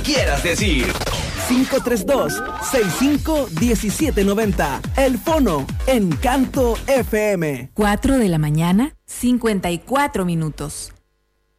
quieras decir. 532-651790. El Fono, Encanto FM. 4 de la mañana, 54 minutos.